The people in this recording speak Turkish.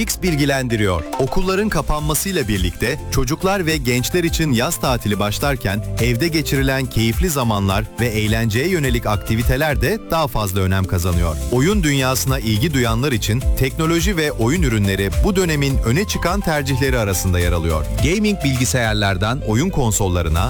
X bilgilendiriyor. Okulların kapanmasıyla birlikte çocuklar ve gençler için yaz tatili başlarken evde geçirilen keyifli zamanlar ve eğlenceye yönelik aktiviteler de daha fazla önem kazanıyor. Oyun dünyasına ilgi duyanlar için teknoloji ve oyun ürünleri bu dönemin öne çıkan tercihleri arasında yer alıyor. Gaming bilgisayarlardan oyun konsollarına,